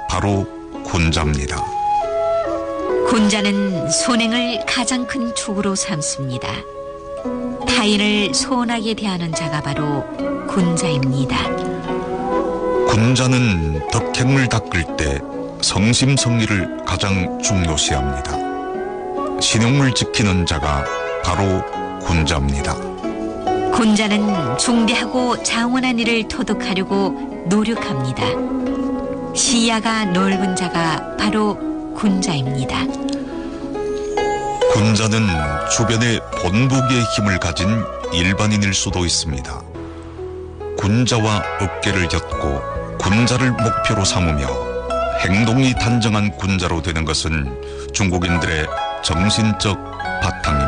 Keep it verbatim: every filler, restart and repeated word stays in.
바로 군자입니다. 군자는 선행을 가장 큰 축으로 삼습니다. 타인을 선하게 대하는 자가 바로 군자입니다. 군자는 덕행을 닦을 때 성심성의를 가장 중요시합니다. 신용을 지키는 자가 바로 군자입니다. 군자는 중대하고 장원한 일을 터득하려고 노력합니다. 시야가 넓은 자가 바로 군자입니다. 군자는 주변에 본보기의 힘을 가진 일반인일 수도 있습니다. 군자와 어깨를 엮고 군자를 목표로 삼으며 행동이 단정한 군자로 되는 것은 중국인들의 정신적 바탕입니다.